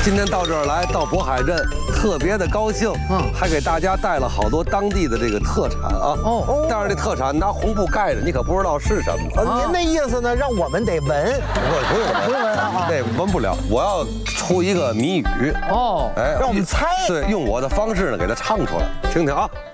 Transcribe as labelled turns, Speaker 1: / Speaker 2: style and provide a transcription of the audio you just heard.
Speaker 1: 今天到这儿来，到渤海镇，特别的高兴，还给大家带了好多当地的这个特产啊。但是这特产拿红布盖着，你可不知道是什么。
Speaker 2: 您的意思呢？让我们得闻？
Speaker 1: 不用闻啊，这闻不了。我要出一个谜语。哎，
Speaker 2: 让我们猜。
Speaker 1: 对，用我的方式呢给它唱出来，听听啊。